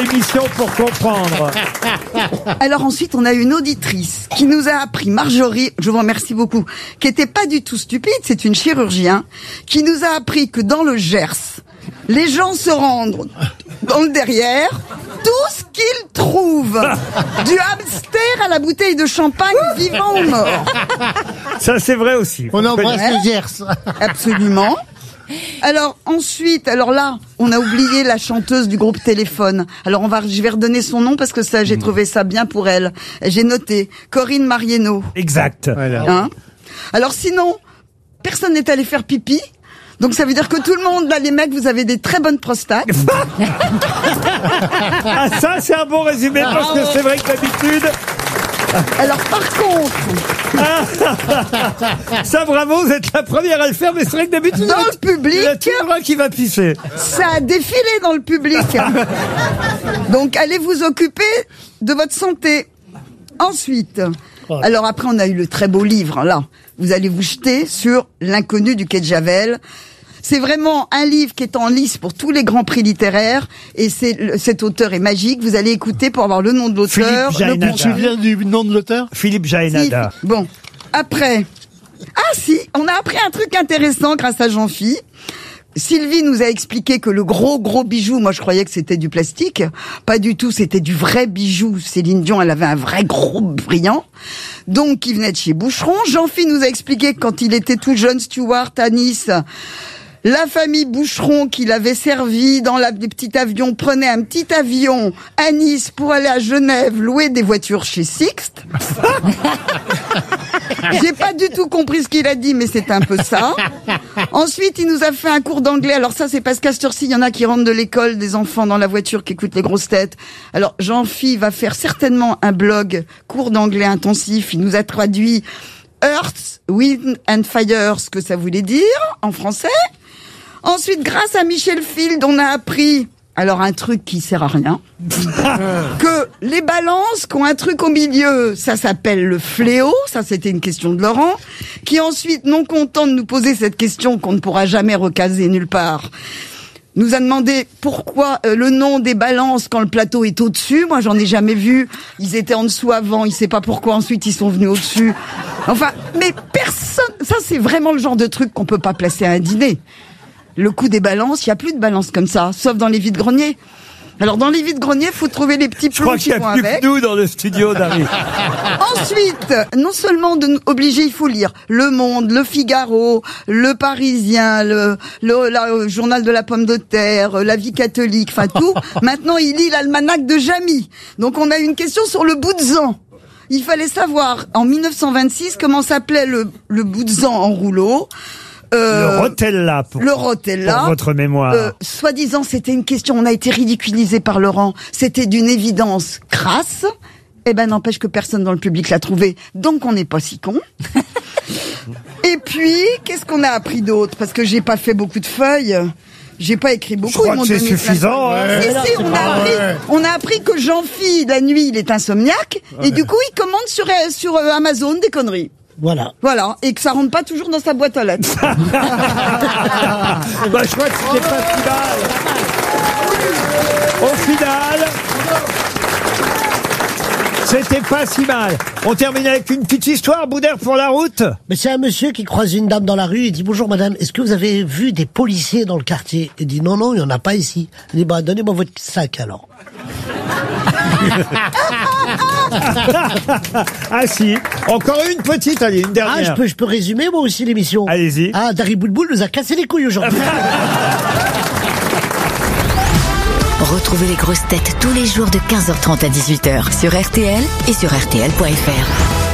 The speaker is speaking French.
l'émission pour comprendre. Alors ensuite, on a une auditrice qui nous a appris, Marjorie, je vous remercie beaucoup, qui était pas du tout stupide, c'est une chirurgien, qui nous a appris que dans le Gers, les gens se rendent dans le derrière, tout ce qu'ils trouvent, du hamster à la bouteille de champagne, vivant ou mort. Ça, c'est vrai aussi. On embrasse le Gers. Absolument. Alors ensuite, alors là, on a oublié la chanteuse du groupe Téléphone. Alors je vais redonner son nom parce que ça, j'ai trouvé ça bien pour elle. J'ai noté Corinne Marieno. Exact. Voilà. Hein? Alors sinon, personne n'est allé faire pipi. Donc ça veut dire que tout le monde, là, les mecs, vous avez des très bonnes prostates. Ah, ça, c'est un bon résumé parce que c'est vrai que d'habitude... Alors par contre, Ça, bravo, vous êtes la première à le faire, mais c'est vrai que d'habitude... dans le public, il y a toujours un qui va pisser. ça a défilé dans le public. Donc allez vous occuper de votre santé. Ensuite, alors après on a eu le très beau livre, là. Vous allez vous jeter sur L'inconnu du quai de Javel. C'est vraiment un livre qui est en lice pour tous les grands prix littéraires. Et cet auteur est magique. Vous allez écouter pour avoir le nom de l'auteur. Philippe Jaénada. Tu viens du nom de l'auteur? Philippe Jaénada. Bon, après... Ah si, on a appris un truc intéressant grâce à Jean-Phi. Sylvie nous a expliqué que le gros bijou, moi je croyais que c'était du plastique, pas du tout, c'était du vrai bijou. Céline Dion, elle avait un vrai gros brillant, donc qui venait de chez Boucheron. Jean-Phi nous a expliqué que quand il était tout jeune steward à Nice, la famille Boucheron qui l'avait servi dans les petits avions prenait un petit avion à Nice pour aller à Genève louer des voitures chez Sixt. J'ai pas du tout compris ce qu'il a dit, mais c'est un peu ça. Ensuite, il nous a fait un cours d'anglais. Alors ça, c'est parce qu'à cette heure-ci, il y en a qui rentrent de l'école, des enfants dans la voiture qui écoutent les grosses têtes. Alors, Jean-Phi va faire certainement un blog, cours d'anglais intensif. Il nous a traduit Earth, Wind and Fire, ce que ça voulait dire en français. Ensuite, grâce à Michel Field, on a appris... Alors un truc qui sert à rien, que les balances qui ont un truc au milieu, ça s'appelle le fléau, ça c'était une question de Laurent, qui ensuite, non content de nous poser cette question qu'on ne pourra jamais recaser nulle part, nous a demandé pourquoi le nom des balances quand le plateau est au-dessus. Moi j'en ai jamais vu, ils étaient en dessous avant, il sait pas pourquoi ensuite ils sont venus au-dessus. Enfin, mais personne, ça c'est vraiment le genre de truc qu'on peut pas placer à un dîner. Le coup des balances, il n'y a plus de balances comme ça, sauf dans les vides-greniers. Alors dans les vides-greniers, il faut trouver les petits plombs qui vont avec. Je crois qu'il n'y a plus que nous dans le studio, Dari. Ensuite, non seulement obligé, il faut lire Le Monde, Le Figaro, Le Parisien, le journal de la pomme de terre, La Vie catholique, enfin tout. Maintenant, il lit l'almanach de Jamy. Donc on a une question sur le Boudzan. Il fallait savoir, en 1926, comment s'appelait le Boudzan en rouleau. Le Rotella, pour votre mémoire. Soi-disant, c'était une question, on a été ridiculisé par Laurent. C'était d'une évidence crasse. Eh ben, n'empêche que personne dans le public l'a trouvé. Donc, on n'est pas si con. Et puis, qu'est-ce qu'on a appris d'autre? Parce que j'ai pas fait beaucoup de feuilles. J'ai pas écrit beaucoup. Je crois que c'est suffisant. Si, on a appris que Jean-Phi, la nuit, il est insomniaque. Et du coup, il commande sur Amazon des conneries. Voilà. Voilà, et que ça rentre pas toujours dans sa boîte à lettres. Bah, je crois que c'était pas si mal. Au final, c'était pas si mal. On termine avec une petite histoire, Boudère, pour la route. Mais c'est un monsieur qui croise une dame dans la rue, il dit « Bonjour madame, est-ce que vous avez vu des policiers dans le quartier ?» Il dit « Non, il n'y en a pas ici. » Il dit « Bah, donnez-moi votre sac alors. » Ah si, encore une petite, allez, une dernière. Ah, je peux résumer moi aussi l'émission. Allez-y. Ah, Dari Boulboul nous a cassé les couilles aujourd'hui. Retrouvez les grosses têtes tous les jours de 15h30 à 18h sur RTL et sur RTL.fr.